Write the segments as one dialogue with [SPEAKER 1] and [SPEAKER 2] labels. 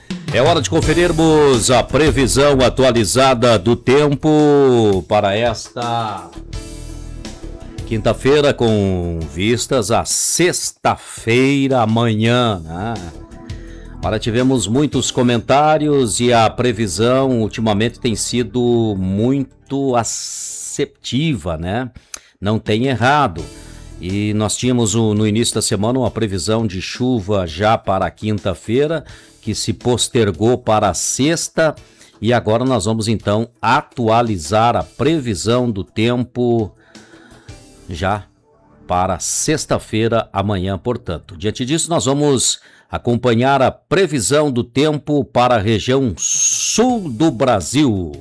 [SPEAKER 1] É hora de conferirmos a previsão atualizada do tempo para esta quinta-feira, com vistas à sexta-feira amanhã, né? Olha, tivemos muitos comentários e a previsão ultimamente tem sido muito assertiva, né? Não tem errado. E nós tínhamos no início da semana uma previsão de chuva já para a quinta-feira, que se postergou para a sexta, e agora nós vamos então atualizar a previsão do tempo já para sexta-feira amanhã, portanto. Diante disso, nós vamos acompanhar a previsão do tempo para a região sul do Brasil.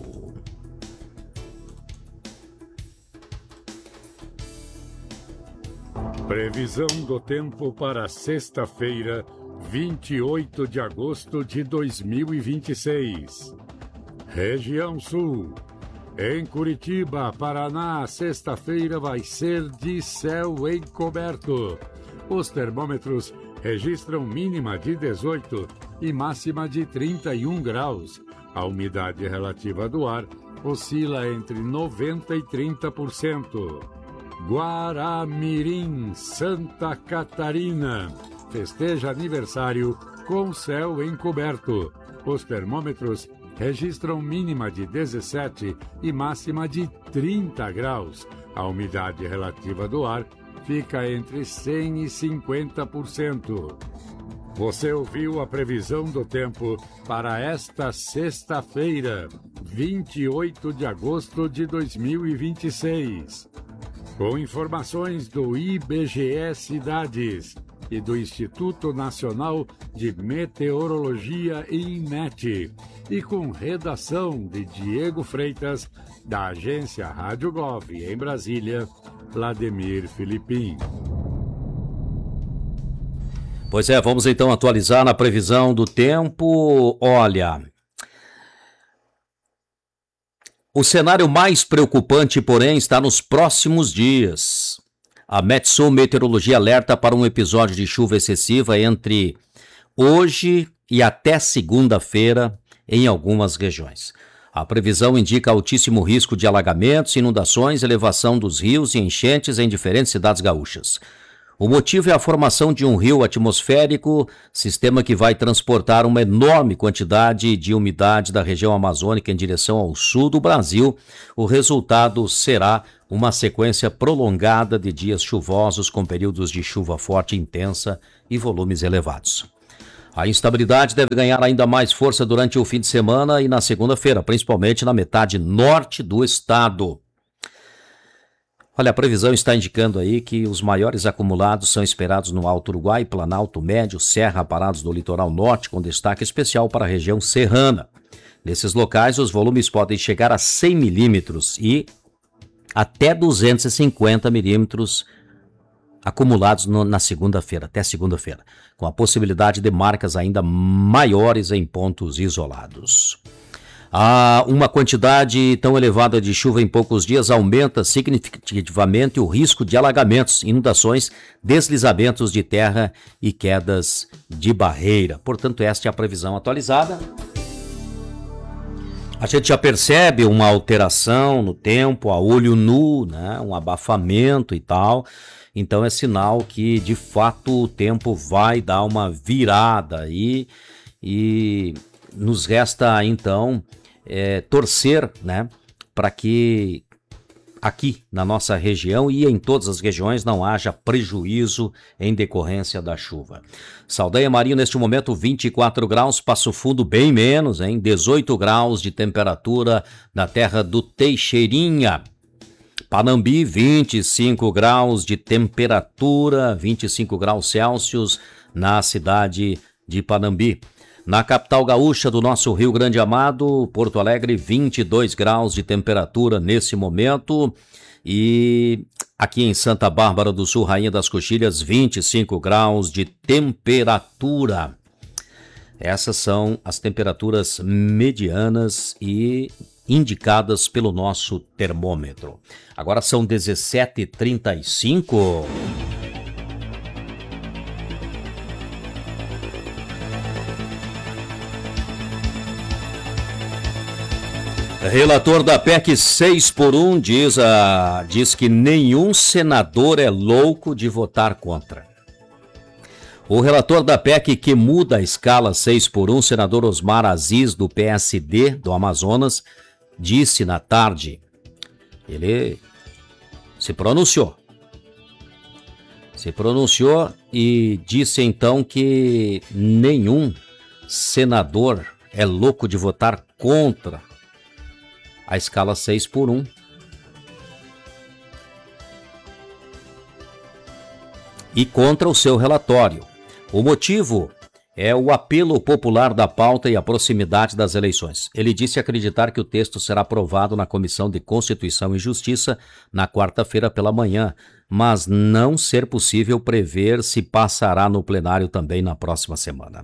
[SPEAKER 2] Previsão do tempo para sexta-feira, 28 de agosto de 2026. Região Sul. Em Curitiba, Paraná, sexta-feira vai ser de céu encoberto. Os termômetros registram mínima de 18 e máxima de 31 graus. A umidade relativa do ar oscila entre 90% e 30%. Guaramirim, Santa Catarina. Festeja aniversário com céu encoberto. Os termômetros registram mínima de 17 e máxima de 30 graus. A umidade relativa do ar fica entre 100% e 50%. Você ouviu a previsão do tempo para esta sexta-feira, 28 de agosto de 2026. Com informações do IBGE Cidades e do Instituto Nacional de Meteorologia e INMET, e com redação de Diego Freitas, da agência Rádio Gov em Brasília, Vladimir Filipim.
[SPEAKER 1] Pois é, vamos então atualizar na previsão do tempo. Olha, o cenário mais preocupante, porém, está nos próximos dias. A Metsul Meteorologia alerta para um episódio de chuva excessiva entre hoje e até segunda-feira em algumas regiões. A previsão indica altíssimo risco de alagamentos, inundações, elevação dos rios e enchentes em diferentes cidades gaúchas. O motivo é a formação de um rio atmosférico, sistema que vai transportar uma enorme quantidade de umidade da região amazônica em direção ao sul do Brasil. O resultado será uma sequência prolongada de dias chuvosos com períodos de chuva forte e intensa e volumes elevados. A instabilidade deve ganhar ainda mais força durante o fim de semana e na segunda-feira, principalmente na metade norte do estado. Olha, a previsão está indicando aí que os maiores acumulados são esperados no Alto Uruguai, Planalto Médio, Serra, Parados do Litoral Norte, com destaque especial para a região serrana. Nesses locais, os volumes podem chegar a 100 milímetros e até 250 milímetros acumulados na segunda-feira, até segunda-feira, com a possibilidade de marcas ainda maiores em pontos isolados. Uma quantidade tão elevada de chuva em poucos dias aumenta significativamente o risco de alagamentos, inundações, deslizamentos de terra e quedas de barreira. Portanto, esta é a previsão atualizada. A gente já percebe uma alteração no tempo, a olho nu, né? Um abafamento e tal. Então é sinal que, de fato, o tempo vai dar uma virada aí e nos resta, então, torcer, né, para que aqui na nossa região e em todas as regiões não haja prejuízo em decorrência da chuva. Saldanha Marinho, neste momento, 24 graus, Passo Fundo bem menos, 18 graus de temperatura na terra do Teixeirinha. Panambi, 25 graus de temperatura, 25 graus Celsius na cidade de Panambi. Na capital gaúcha do nosso Rio Grande Amado, Porto Alegre, 22 graus de temperatura nesse momento. E aqui em Santa Bárbara do Sul, Rainha das Coxilhas, 25 graus de temperatura. Essas são as temperaturas medianas e indicadas pelo nosso termômetro. Agora são 17h35. Relator da PEC 6x1 diz que nenhum senador é louco de votar contra. O relator da PEC que muda a escala 6x1, senador Osmar Aziz, do PSD do Amazonas, disse na tarde, ele se pronunciou e disse então que nenhum senador é louco de votar contra a escala 6x1. E contra o seu relatório. O motivo é o apelo popular da pauta e a proximidade das eleições. Ele disse acreditar que o texto será aprovado na Comissão de Constituição e Justiça na quarta-feira pela manhã, mas não ser possível prever se passará no plenário também na próxima semana.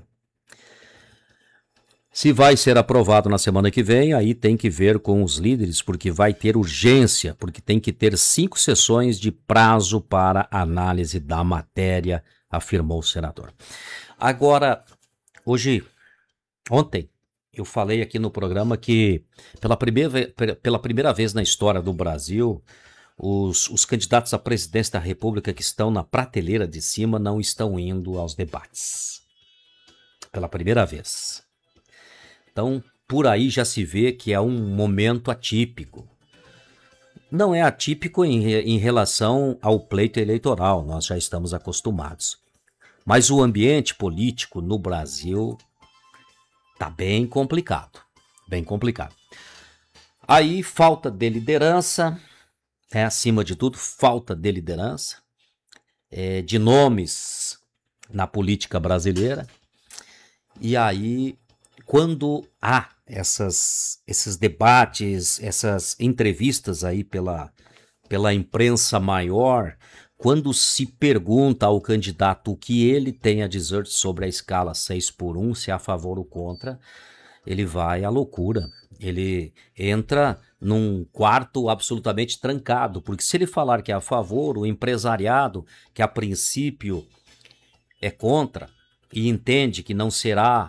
[SPEAKER 1] Se vai ser aprovado na semana que vem, aí tem que ver com os líderes, porque vai ter urgência, porque tem que ter 5 sessões de prazo para análise da matéria, afirmou o senador. Agora, ontem, eu falei aqui no programa que pela primeira vez na história do Brasil, os candidatos à presidência da República que estão na prateleira de cima não estão indo aos debates. Pela primeira vez. Então, por aí já se vê que é um momento atípico. Não é atípico em relação ao pleito eleitoral, nós já estamos acostumados. Mas o ambiente político no Brasil está bem complicado, bem complicado. Aí, falta de liderança, acima de tudo, falta de liderança, de nomes na política brasileira. E aí, quando há esses debates, essas entrevistas aí pela imprensa maior, quando se pergunta ao candidato o que ele tem a dizer sobre a escala 6x1, se é a favor ou contra, ele vai à loucura. Ele entra num quarto absolutamente trancado, porque se ele falar que é a favor, o empresariado, que a princípio é contra, e entende que não será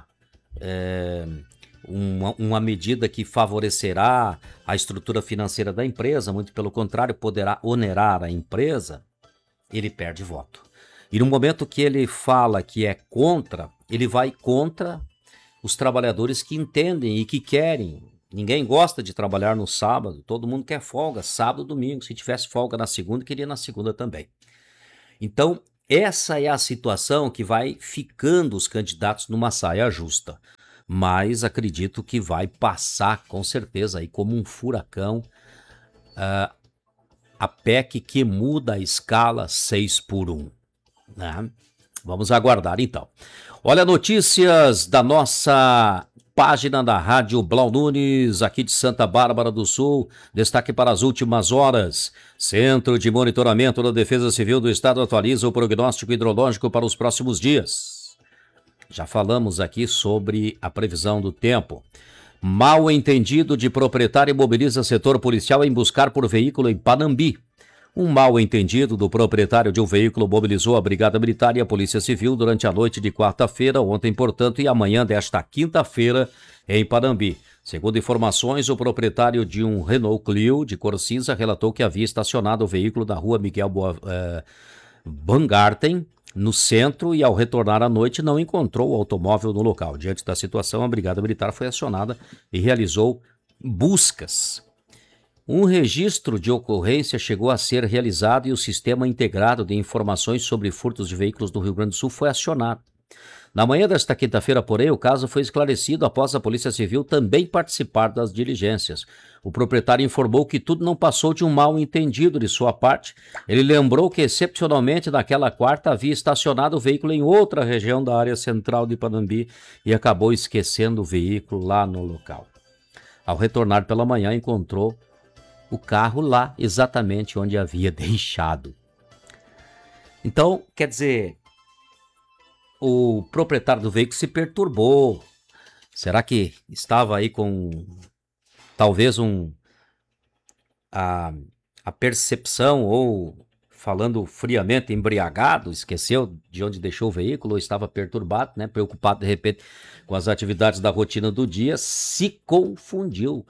[SPEAKER 1] uma medida que favorecerá a estrutura financeira da empresa, muito pelo contrário, poderá onerar a empresa, ele perde voto. E no momento que ele fala que é contra, ele vai contra os trabalhadores que entendem e que querem. Ninguém gosta de trabalhar no sábado, todo mundo quer folga, sábado, domingo. Se tivesse folga na segunda, queria na segunda também. Então, essa é a situação que vai ficando os candidatos numa saia justa. Mas acredito que vai passar, com certeza, aí como um furacão, a PEC que muda a escala 6x1. Né? Vamos aguardar, então. Olha, notícias da nossa página da Rádio Blau Nunes, aqui de Santa Bárbara do Sul. Destaque para as últimas horas. Centro de Monitoramento da Defesa Civil do Estado atualiza o prognóstico hidrológico para os próximos dias. Já falamos aqui sobre a previsão do tempo. Mal entendido de proprietário mobiliza setor policial em buscar por veículo em Panambi. Um mal entendido do proprietário de um veículo mobilizou a Brigada Militar e a Polícia Civil durante a noite de quarta-feira, ontem, portanto, e amanhã desta quinta-feira em Panambi. Segundo informações, o proprietário de um Renault Clio de cor cinza relatou que havia estacionado o veículo na rua Miguel Bangarten, no centro, e ao retornar à noite não encontrou o automóvel no local. Diante da situação, a Brigada Militar foi acionada e realizou buscas. Um registro de ocorrência chegou a ser realizado e o Sistema Integrado de Informações sobre Furtos de Veículos do Rio Grande do Sul foi acionado. Na manhã desta quinta-feira, porém, o caso foi esclarecido após a Polícia Civil também participar das diligências. O proprietário informou que tudo não passou de um mal-entendido de sua parte. Ele lembrou que, excepcionalmente, naquela quarta havia estacionado o veículo em outra região da área central de Panambi e acabou esquecendo o veículo lá no local. Ao retornar pela manhã, encontrou o carro lá, exatamente onde havia deixado. Então, quer dizer, o proprietário do veículo se perturbou. Será que estava aí com talvez a percepção, ou falando friamente, embriagado, esqueceu de onde deixou o veículo, ou estava perturbado, né, preocupado de repente com as atividades da rotina do dia, se confundiu.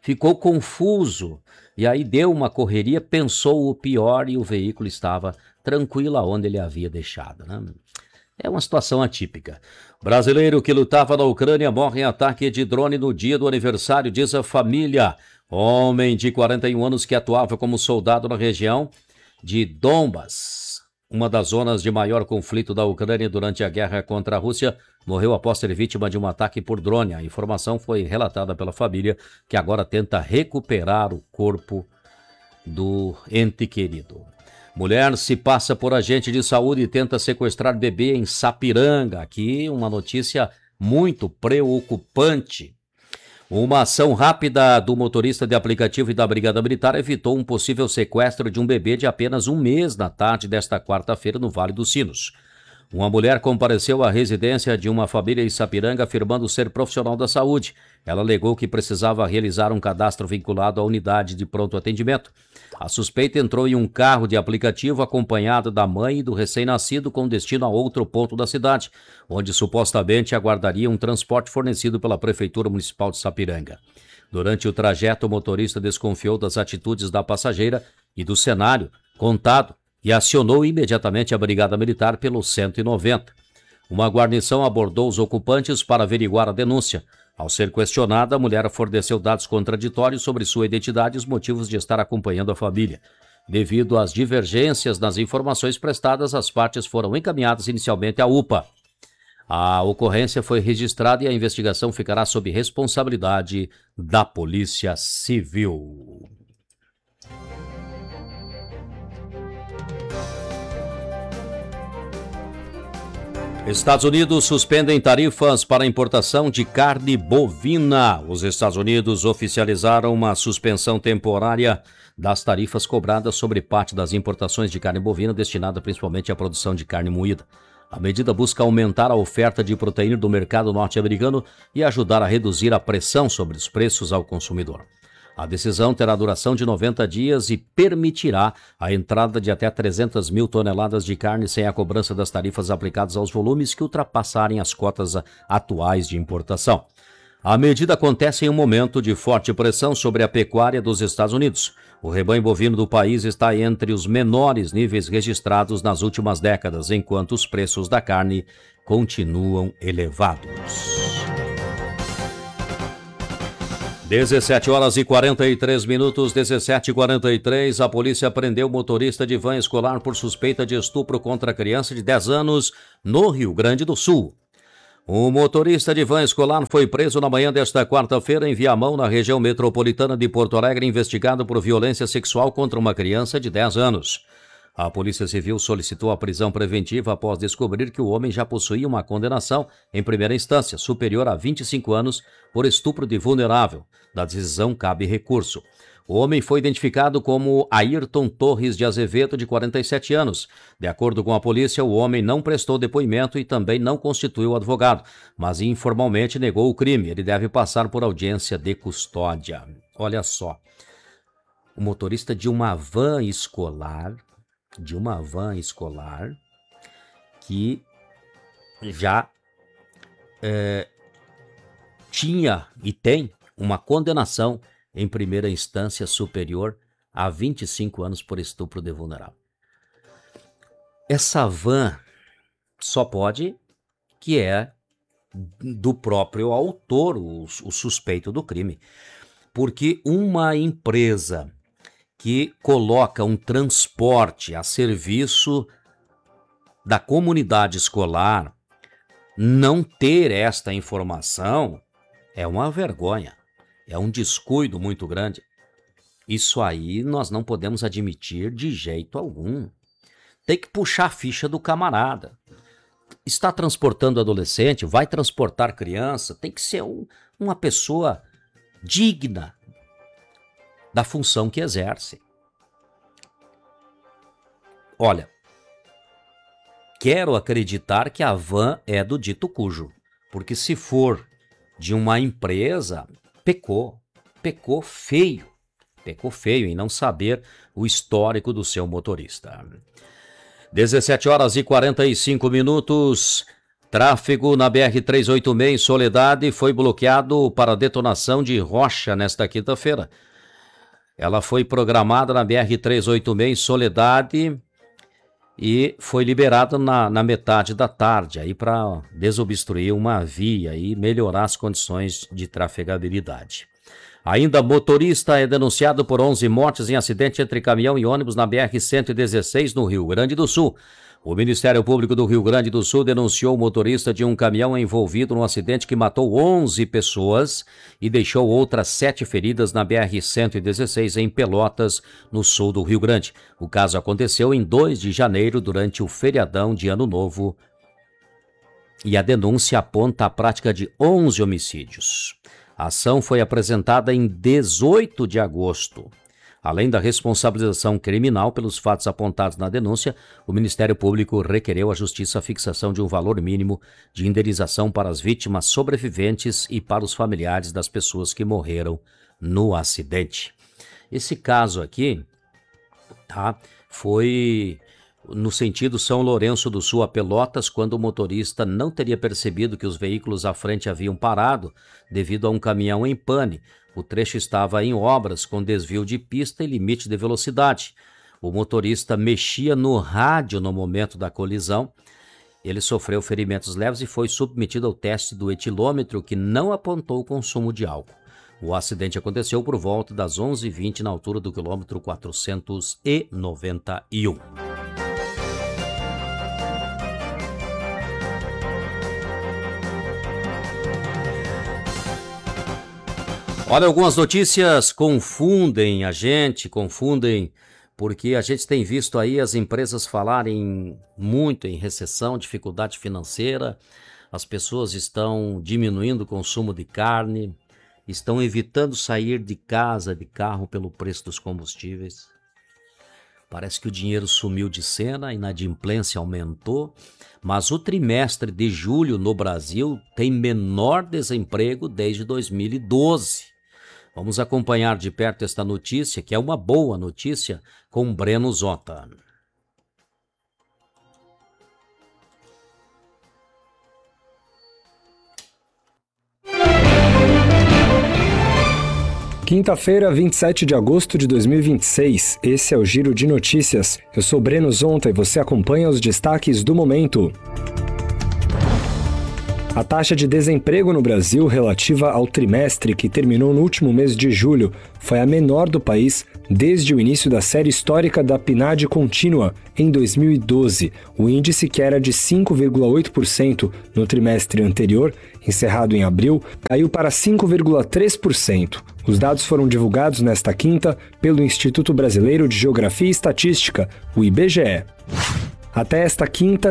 [SPEAKER 1] ficou confuso e aí deu uma correria, pensou o pior e o veículo estava tranquilo onde ele havia deixado, né? É uma situação atípica. Brasileiro que lutava na Ucrânia morre em ataque de drone no dia do aniversário, diz a família. Homem de 41 anos que atuava como soldado na região de Donbas, uma das zonas de maior conflito da Ucrânia durante a guerra contra a Rússia, morreu após ser vítima de um ataque por drone. A informação foi relatada pela família, que agora tenta recuperar o corpo do ente querido. Mulher se passa por agente de saúde e tenta sequestrar bebê em Sapiranga. Aqui uma notícia muito preocupante. Uma ação rápida do motorista de aplicativo e da Brigada Militar evitou um possível sequestro de um bebê de apenas 1 mês na tarde desta quarta-feira no Vale dos Sinos. Uma mulher compareceu à residência de uma família em Sapiranga afirmando ser profissional da saúde. Ela alegou que precisava realizar um cadastro vinculado à unidade de pronto atendimento. A suspeita entrou em um carro de aplicativo acompanhada da mãe e do recém-nascido com destino a outro ponto da cidade, onde supostamente aguardaria um transporte fornecido pela Prefeitura Municipal de Sapiranga. Durante o trajeto, o motorista desconfiou das atitudes da passageira e do cenário contado e acionou imediatamente a Brigada Militar pelo 190. Uma guarnição abordou os ocupantes para averiguar a denúncia. Ao ser questionada, a mulher forneceu dados contraditórios sobre sua identidade e os motivos de estar acompanhando a família. Devido às divergências nas informações prestadas, as partes foram encaminhadas inicialmente à UPA. A ocorrência foi registrada e a investigação ficará sob responsabilidade da Polícia Civil. Estados Unidos suspendem tarifas para importação de carne bovina. Os Estados Unidos oficializaram uma suspensão temporária das tarifas cobradas sobre parte das importações de carne bovina destinada principalmente à produção de carne moída. A medida busca aumentar a oferta de proteína do mercado norte-americano e ajudar a reduzir a pressão sobre os preços ao consumidor. A decisão terá duração de 90 dias e permitirá a entrada de até 300 mil toneladas de carne sem a cobrança das tarifas aplicadas aos volumes que ultrapassarem as cotas atuais de importação. A medida acontece em um momento de forte pressão sobre a pecuária dos Estados Unidos. O rebanho bovino do país está entre os menores níveis registrados nas últimas décadas, enquanto os preços da carne continuam elevados. 17h43, 17h43, a polícia prendeu o motorista de van escolar por suspeita de estupro contra criança de 10 anos no Rio Grande do Sul. O motorista de van escolar foi preso na manhã desta quarta-feira em Viamão, na região metropolitana de Porto Alegre, investigado por violência sexual contra uma criança de 10 anos. A Polícia Civil solicitou a prisão preventiva após descobrir que o homem já possuía uma condenação em primeira instância, superior a 25 anos, por estupro de vulnerável. Da decisão cabe recurso. O homem foi identificado como Ayrton Torres de Azevedo, de 47 anos. De acordo com a polícia, o homem não prestou depoimento e também não constituiu advogado, mas informalmente negou o crime. Ele deve passar por audiência de custódia. Olha só, o motorista de uma van escolar, que já tinha e tem uma condenação em primeira instância superior a 25 anos por estupro de vulnerável. Essa van só pode que é do próprio autor, o suspeito do crime, porque uma empresa que coloca um transporte a serviço da comunidade escolar não ter esta informação é uma vergonha, é um descuido muito grande. Isso aí nós não podemos admitir de jeito algum. Tem que puxar a ficha do camarada. Está transportando adolescente, vai transportar criança, tem que ser uma pessoa digna da função que exerce. Olha, quero acreditar que a van é do dito cujo, porque se for de uma empresa, pecou feio em não saber o histórico do seu motorista. 17h45, Tráfego na BR-386 em Soledade foi bloqueado para detonação de rocha nesta quinta-feira. Ela foi programada na BR-386 em Soledade e foi liberada na metade da tarde aí para desobstruir uma via e melhorar as condições de trafegabilidade. Ainda motorista é denunciado por 11 mortes em acidente entre caminhão e ônibus na BR-116 no Rio Grande do Sul. O Ministério Público do Rio Grande do Sul denunciou o motorista de um caminhão envolvido num acidente que matou 11 pessoas e deixou outras 7 feridas na BR-116 em Pelotas, no sul do Rio Grande. O caso aconteceu em 2 de janeiro, durante o feriadão de Ano Novo, e a denúncia aponta a prática de 11 homicídios. A ação foi apresentada em 18 de agosto. Além da responsabilização criminal pelos fatos apontados na denúncia, o Ministério Público requereu à Justiça a fixação de um valor mínimo de indenização para as vítimas sobreviventes e para os familiares das pessoas que morreram no acidente. Esse caso aqui, foi no sentido São Lourenço do Sul a Pelotas, quando o motorista não teria percebido que os veículos à frente haviam parado devido a um caminhão em pane. O trecho estava em obras, com desvio de pista e limite de velocidade. O motorista mexia no rádio no momento da colisão. Ele sofreu ferimentos leves e foi submetido ao teste do etilômetro, que não apontou o consumo de álcool. O acidente aconteceu por volta das 11h20 na altura do quilômetro 491. Olha, algumas notícias confundem a gente, porque a gente tem visto aí as empresas falarem muito em recessão, dificuldade financeira, as pessoas estão diminuindo o consumo de carne, estão evitando sair de casa, de carro, pelo preço dos combustíveis. Parece que o dinheiro sumiu de cena, a inadimplência aumentou, mas o trimestre de julho no Brasil tem menor desemprego desde 2012. Vamos acompanhar de perto esta notícia, que é uma boa notícia, com Breno Zota.
[SPEAKER 3] Quinta-feira, 27 de agosto de 2026. Esse é o Giro de Notícias. Eu sou Breno Zonta e você acompanha os destaques do momento. A taxa de desemprego no Brasil relativa ao trimestre que terminou no último mês de julho foi a menor do país desde o início da série histórica da PNAD contínua, em 2012. O índice, que era de 5,8% no trimestre anterior, encerrado em abril, caiu para 5,3%. Os dados foram divulgados nesta quinta pelo Instituto Brasileiro de Geografia e Estatística, o IBGE. Até esta quinta,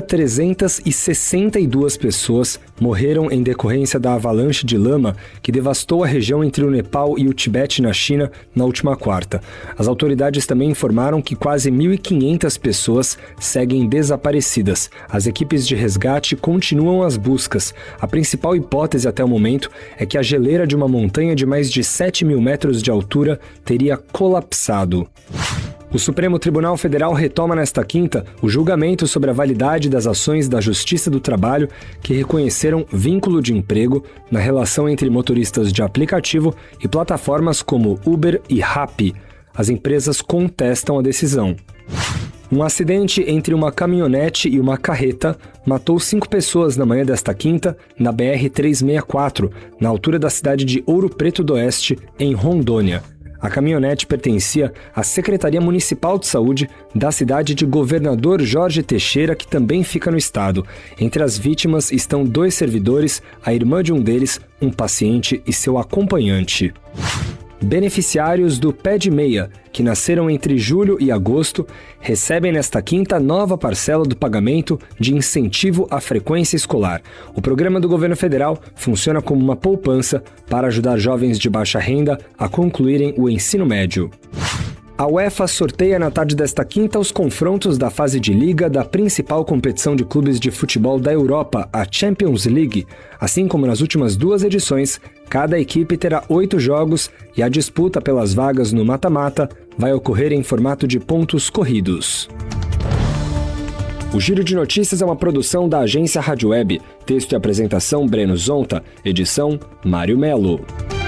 [SPEAKER 3] 362 pessoas morreram em decorrência da avalanche de lama que devastou a região entre o Nepal e o Tibete, na China, na última quarta. As autoridades também informaram que quase 1.500 pessoas seguem desaparecidas. As equipes de resgate continuam as buscas. A principal hipótese até o momento é que a geleira de uma montanha de mais de 7.000 metros de altura teria colapsado. O Supremo Tribunal Federal retoma nesta quinta o julgamento sobre a validade das ações da Justiça do Trabalho que reconheceram vínculo de emprego na relação entre motoristas de aplicativo e plataformas como Uber e Rappi. As empresas contestam a decisão. Um acidente entre uma caminhonete e uma carreta matou 5 pessoas na manhã desta quinta na BR-364, na altura da cidade de Ouro Preto do Oeste, em Rondônia. A caminhonete pertencia à Secretaria Municipal de Saúde da cidade de Governador Jorge Teixeira, que também fica no estado. Entre as vítimas estão 2 servidores, a irmã de um deles, um paciente e seu acompanhante. Beneficiários do Pé de Meia, que nasceram entre julho e agosto, recebem nesta quinta nova parcela do pagamento de incentivo à frequência escolar. O programa do governo federal funciona como uma poupança para ajudar jovens de baixa renda a concluírem o ensino médio. A UEFA sorteia na tarde desta quinta os confrontos da fase de liga da principal competição de clubes de futebol da Europa, a Champions League. Assim como nas últimas 2 edições, cada equipe terá 8 jogos e a disputa pelas vagas no mata-mata vai ocorrer em formato de pontos corridos. O Giro de Notícias é uma produção da agência Rádio Web. Texto e apresentação Breno Zonta. Edição Mário Melo.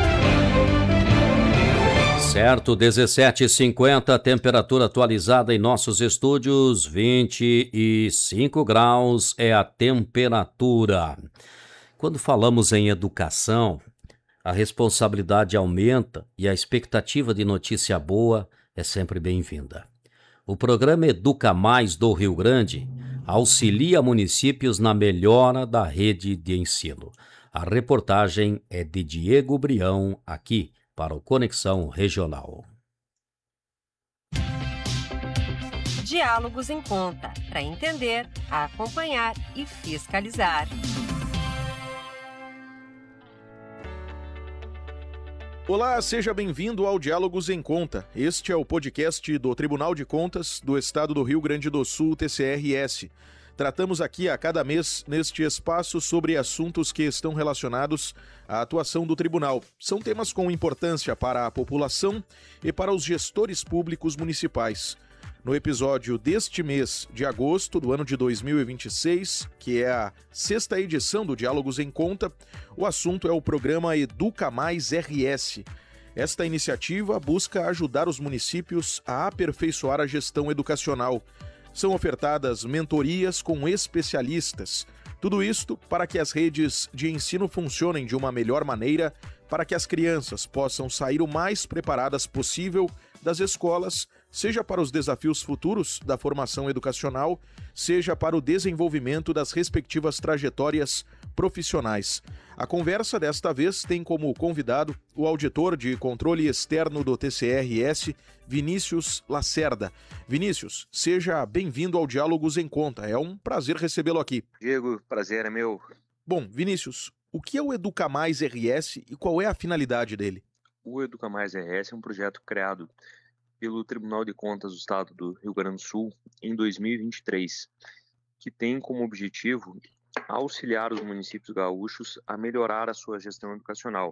[SPEAKER 1] Certo, 17h50, temperatura atualizada em nossos estúdios, 25 graus é a temperatura. Quando falamos em educação, a responsabilidade aumenta e a expectativa de notícia boa é sempre bem-vinda. O programa Educa Mais do Rio Grande auxilia municípios na melhora da rede de ensino. A reportagem é de Diego Brião, aqui para o Conexão Regional.
[SPEAKER 4] Diálogos em Conta, para entender, acompanhar e fiscalizar.
[SPEAKER 5] Olá, seja bem-vindo ao Diálogos em Conta. Este é o podcast do Tribunal de Contas do Estado do Rio Grande do Sul, TCRS. Tratamos aqui a cada mês, neste espaço, sobre assuntos que estão relacionados à atuação do tribunal. São temas com importância para a população e para os gestores públicos municipais. No episódio deste mês de agosto do ano de 2026, que é a 6ª edição do Diálogos em Conta, o assunto é o programa Educa Mais RS. Esta iniciativa busca ajudar os municípios a aperfeiçoar a gestão educacional. São ofertadas mentorias com especialistas. Tudo isto para que as redes de ensino funcionem de uma melhor maneira, para que as crianças possam sair o mais preparadas possível das escolas, seja para os desafios futuros da formação educacional, seja para o desenvolvimento das respectivas trajetórias profissionais. A conversa desta vez tem como convidado o auditor de controle externo do TCRS, Vinícius Lacerda. Vinícius, seja bem-vindo ao Diálogos em Conta. É um prazer recebê-lo aqui.
[SPEAKER 6] Diego, prazer é meu.
[SPEAKER 5] Bom, Vinícius, o que é o Educa Mais RS e qual é a finalidade dele?
[SPEAKER 6] O Educa Mais RS é um projeto criado pelo Tribunal de Contas do Estado do Rio Grande do Sul em 2023, que tem como objetivo auxiliar os municípios gaúchos a melhorar a sua gestão educacional.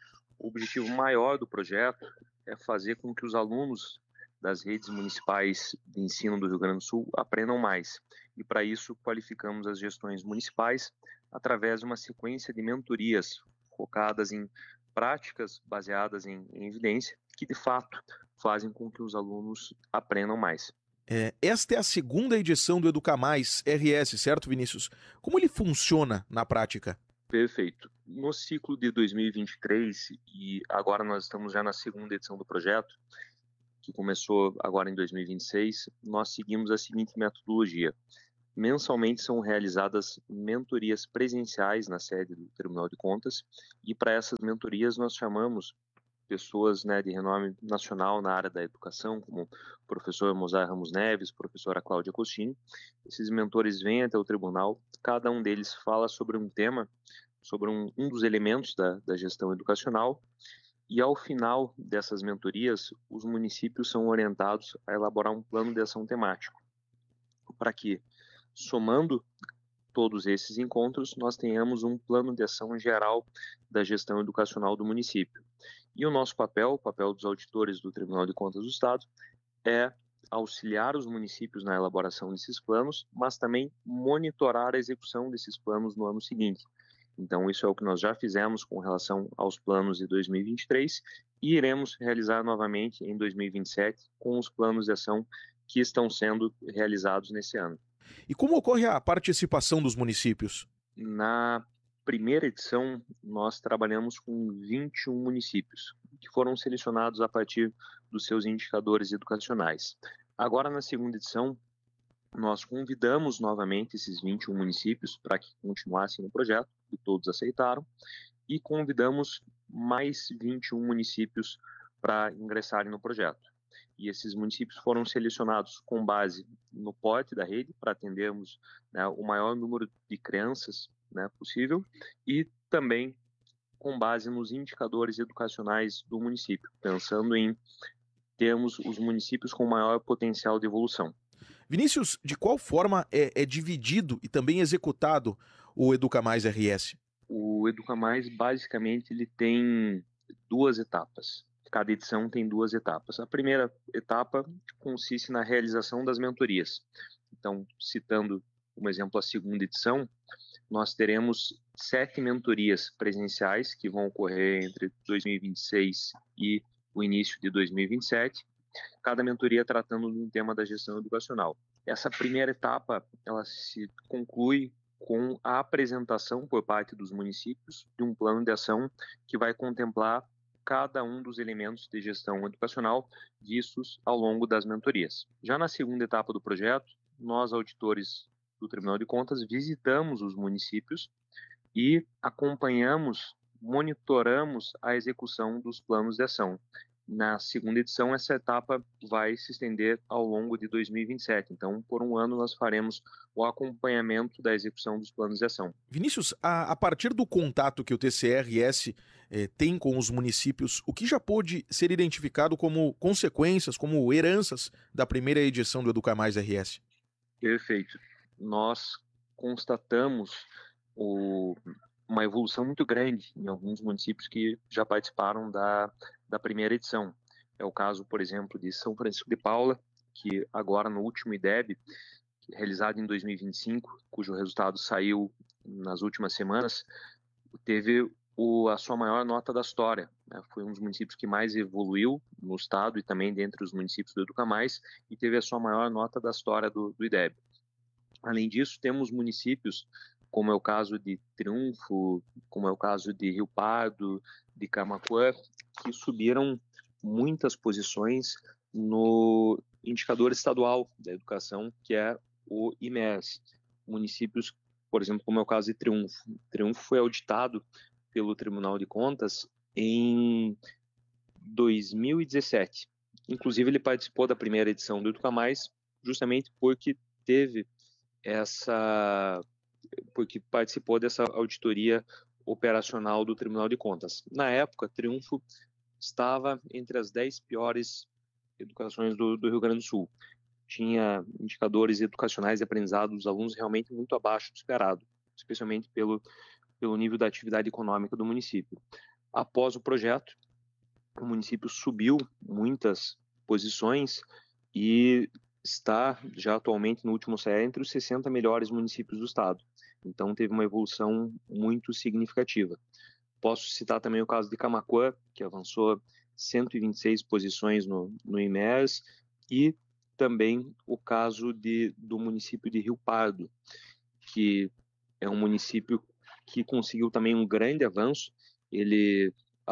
[SPEAKER 6] O objetivo maior do projeto é fazer com que os alunos das redes municipais de ensino do Rio Grande do Sul aprendam mais. E para isso qualificamos as gestões municipais através de uma sequência de mentorias focadas em práticas baseadas em evidência que de fato fazem com que os alunos aprendam mais.
[SPEAKER 5] Esta é a 2ª edição do Educa Mais RS, certo, Vinícius? Como ele funciona na prática?
[SPEAKER 6] Perfeito. No ciclo de 2023, e agora nós estamos já na 2ª edição do projeto, que começou agora em 2026, nós seguimos a seguinte metodologia. Mensalmente são realizadas mentorias presenciais na sede do Tribunal de Contas, e para essas mentorias nós chamamos pessoas, de renome nacional na área da educação, como o professor Mozart Ramos Neves, professora Cláudia Costini. Esses mentores vêm até o tribunal, cada um deles fala sobre um tema, sobre um dos elementos da gestão educacional, e ao final dessas mentorias, os municípios são orientados a elaborar um plano de ação temático, para que, somando todos esses encontros, nós tenhamos um plano de ação geral da gestão educacional do município. E o nosso papel, o papel dos auditores do Tribunal de Contas do Estado, é auxiliar os municípios na elaboração desses planos, mas também monitorar a execução desses planos no ano seguinte. Então, isso é o que nós já fizemos com relação aos planos de 2023 e iremos realizar novamente em 2027 com os planos de ação que estão sendo realizados nesse ano.
[SPEAKER 5] E como ocorre a participação dos municípios?
[SPEAKER 6] Na primeira edição, nós trabalhamos com 21 municípios, que foram selecionados a partir dos seus indicadores educacionais. Agora, na 2ª edição, nós convidamos novamente esses 21 municípios para que continuassem no projeto, e todos aceitaram, e convidamos mais 21 municípios para ingressarem no projeto. E esses municípios foram selecionados com base no porte da rede, para atendermos o maior número de crianças possível, e também com base nos indicadores educacionais do município, pensando em termos os municípios com maior potencial de evolução.
[SPEAKER 5] Vinícius, de qual forma é dividido e também executado o Educa Mais RS?
[SPEAKER 6] O Educa Mais, basicamente, ele tem 2 etapas. Cada edição tem 2 etapas. A primeira etapa consiste na realização das mentorias. Então, citando um exemplo, a segunda edição, nós teremos 7 mentorias presenciais que vão ocorrer entre 2026 e o início de 2027, cada mentoria tratando de um tema da gestão educacional. Essa primeira etapa, ela se conclui com a apresentação por parte dos municípios de um plano de ação que vai contemplar cada um dos elementos de gestão educacional vistos ao longo das mentorias. Já na segunda etapa do projeto, nós, auditores do Tribunal de Contas, visitamos os municípios e acompanhamos, monitoramos a execução dos planos de ação. Na segunda edição, essa etapa vai se estender ao longo de 2027. Então, por um ano, nós faremos o acompanhamento da execução dos planos de ação.
[SPEAKER 5] Vinícius, a partir do contato que o TCRS tem com os municípios, o que já pôde ser identificado como consequências, como heranças da primeira edição do Educa Mais RS?
[SPEAKER 6] Perfeito. Nós constatamos uma evolução muito grande em alguns municípios que já participaram da primeira edição. É o caso, por exemplo, de São Francisco de Paula, que agora no último IDEB, realizado em 2025, cujo resultado saiu nas últimas semanas, teve a sua maior nota da história. Foi um dos municípios que mais evoluiu no estado e também dentre os municípios do Educa Mais, e teve a sua maior nota da história do IDEB. Além disso, temos municípios, como é o caso de Triunfo, como é o caso de Rio Pardo, de Camaquã, que subiram muitas posições no indicador estadual da educação, que é o IMES. Municípios, por exemplo, como é o caso de Triunfo. Triunfo foi auditado pelo Tribunal de Contas em 2017. Inclusive, ele participou da primeira edição do Educa Mais, justamente porque porque participou dessa auditoria operacional do Tribunal de Contas. Na época, Triunfo estava entre as 10 piores educações do Rio Grande do Sul. Tinha indicadores educacionais e aprendizado dos alunos realmente muito abaixo do esperado, especialmente pelo nível da atividade econômica do município. Após o projeto, o município subiu muitas posições e está já atualmente no último CE entre os 60 melhores municípios do estado. Então teve uma evolução muito significativa. Posso citar também o caso de Camaquã, que avançou 126 posições no IMES, e também o caso do município de Rio Pardo, que é um município que conseguiu também um grande avanço. Ele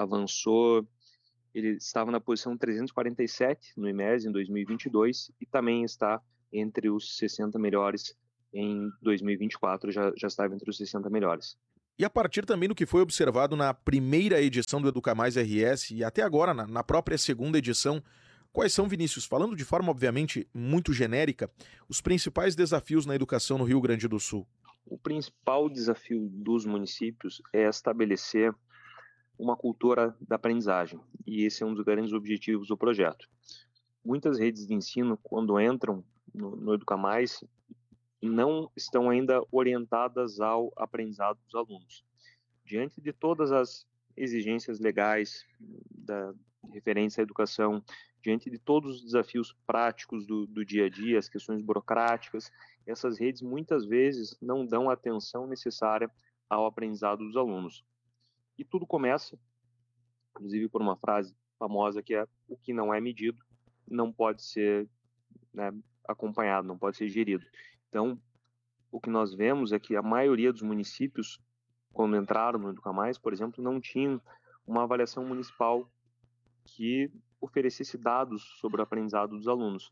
[SPEAKER 6] estava na posição 347 no IMES em 2022 e também está entre os 60 melhores em 2024, já estava entre os 60 melhores.
[SPEAKER 5] E a partir também do que foi observado na primeira edição do Educa Mais RS e até agora na própria segunda edição, quais são, Vinícius, falando de forma obviamente muito genérica, os principais desafios na educação no Rio Grande do Sul?
[SPEAKER 6] O principal desafio dos municípios é estabelecer uma cultura da aprendizagem, e esse é um dos grandes objetivos do projeto. Muitas redes de ensino, quando entram no Educa Mais, não estão ainda orientadas ao aprendizado dos alunos. Diante de todas as exigências legais referentes à educação, diante de todos os desafios práticos do dia a dia, as questões burocráticas, essas redes muitas vezes não dão a atenção necessária ao aprendizado dos alunos. E tudo começa, inclusive por uma frase famosa que é: o que não é medido não pode ser acompanhado, não pode ser gerido. Então, o que nós vemos é que a maioria dos municípios, quando entraram no Educa Mais, por exemplo, não tinham uma avaliação municipal que oferecesse dados sobre o aprendizado dos alunos.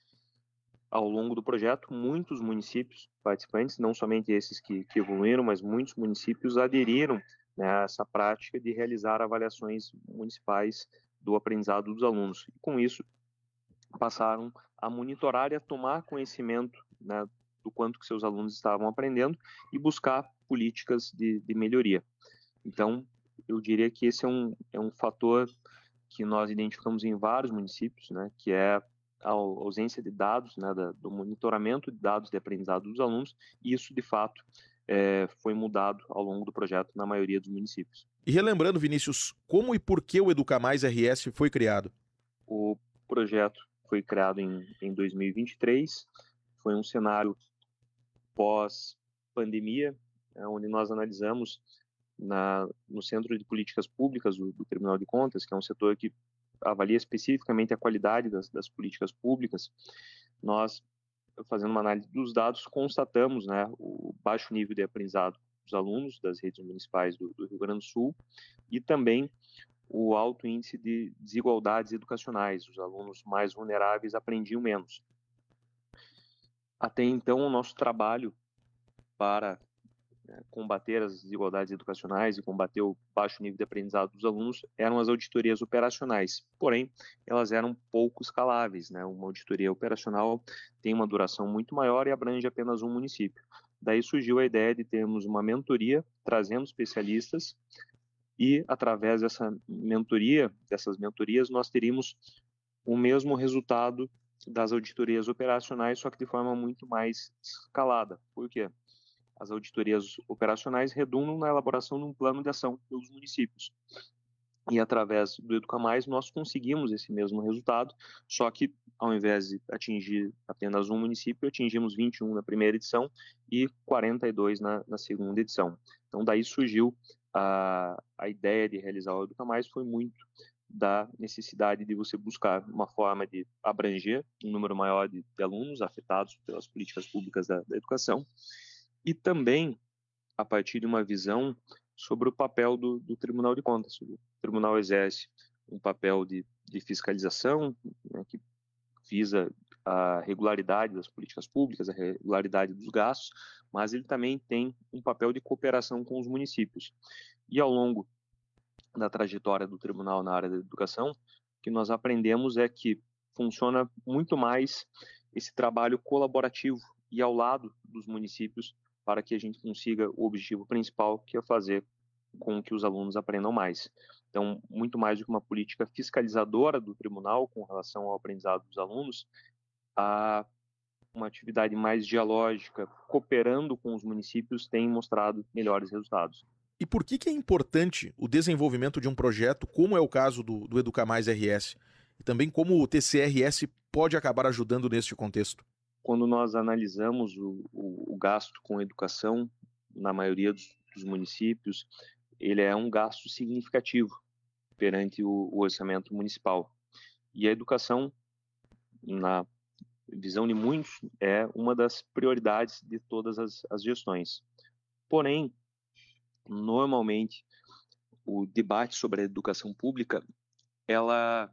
[SPEAKER 6] Ao longo do projeto, muitos municípios participantes, não somente esses que evoluíram, mas muitos municípios aderiram a essa prática de realizar avaliações municipais do aprendizado dos alunos. E com isso, passaram a monitorar e a tomar conhecimento do quanto que seus alunos estavam aprendendo e buscar políticas de melhoria. Então, eu diria que esse é um fator que nós identificamos em vários municípios, que é a ausência de dados, do monitoramento de dados de aprendizado dos alunos, e isso, de fato, foi mudado ao longo do projeto na maioria dos municípios.
[SPEAKER 5] E relembrando, Vinícius, como e por que o Educa Mais RS foi criado?
[SPEAKER 6] O projeto foi criado em 2023, foi um cenário pós-pandemia, onde nós analisamos no Centro de Políticas Públicas do Tribunal de Contas, que é um setor que avalia especificamente a qualidade das políticas públicas. Nós, fazendo uma análise dos dados, constatamos, né, o baixo nível de aprendizado dos alunos das redes municipais do Rio Grande do Sul e também o alto índice de desigualdades educacionais. Os alunos mais vulneráveis aprendiam menos. Até então, o nosso trabalho para combater as desigualdades educacionais e combater o baixo nível de aprendizado dos alunos eram as auditorias operacionais. Porém, elas eram pouco escaláveis, né? Uma auditoria operacional tem uma duração muito maior e abrange apenas um município. Daí surgiu a ideia de termos uma mentoria, trazendo especialistas, e através dessas mentorias, nós teríamos o mesmo resultado das auditorias operacionais, só que de forma muito mais escalada. Por quê? As auditorias operacionais redundam na elaboração de um plano de ação pelos municípios. E através do Educa Mais nós conseguimos esse mesmo resultado, só que ao invés de atingir apenas um município, atingimos 21 na primeira edição e 42 na segunda edição. Então daí surgiu a ideia de realizar o Educa Mais, foi muito da necessidade de você buscar uma forma de abranger um número maior de alunos afetados pelas políticas públicas da educação, e também a partir de uma visão sobre o papel do Tribunal de Contas. O Tribunal exerce um papel de fiscalização, né, que visa a regularidade das políticas públicas, a regularidade dos gastos, mas ele também tem um papel de cooperação com os municípios. E ao longo da trajetória do Tribunal na área da educação, o que nós aprendemos é que funciona muito mais esse trabalho colaborativo e ao lado dos municípios para que a gente consiga o objetivo principal, que é fazer com que os alunos aprendam mais. Então, muito mais do que uma política fiscalizadora do tribunal com relação ao aprendizado dos alunos, a uma atividade mais dialógica, cooperando com os municípios, tem mostrado melhores resultados.
[SPEAKER 5] E por que é importante o desenvolvimento de um projeto, como é o caso do Educa Mais RS, e também como o TCRS pode acabar ajudando neste contexto?
[SPEAKER 6] Quando nós analisamos o gasto com educação, na maioria dos municípios, ele é um gasto significativo perante o orçamento municipal. E a educação, na visão de muitos, é uma das prioridades de todas as gestões. Porém, normalmente, o debate sobre a educação pública, ela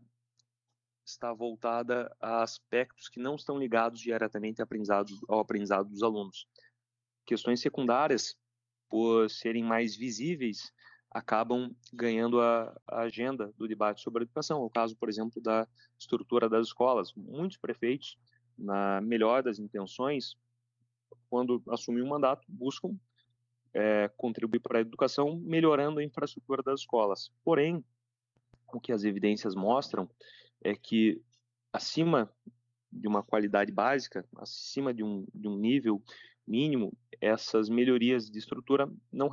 [SPEAKER 6] está voltada a aspectos que não estão ligados diretamente ao aprendizado dos alunos. Questões secundárias, por serem mais visíveis, acabam ganhando a agenda do debate sobre a educação. O caso, por exemplo, da estrutura das escolas. Muitos prefeitos, na melhor das intenções, quando assumem o mandato, buscam contribuir para a educação, melhorando a infraestrutura das escolas. Porém, o que as evidências mostram é que acima de uma qualidade básica, acima de um nível mínimo, essas melhorias de estrutura não